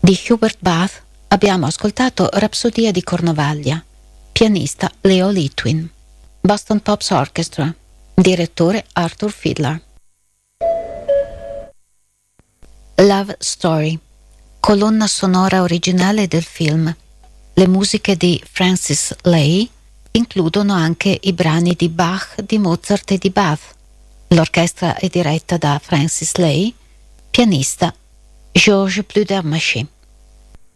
Di Hubert Bath abbiamo ascoltato Rapsodia di Cornovaglia, pianista Leo Litwin. Boston Pops Orchestra, direttore Arthur Fiedler. Love Story, colonna sonora originale del film. Le musiche di Francis Lai includono anche i brani di Bach, di Mozart e di Bath. L'orchestra è diretta da Francis Lai, pianista Georges Pludermacher.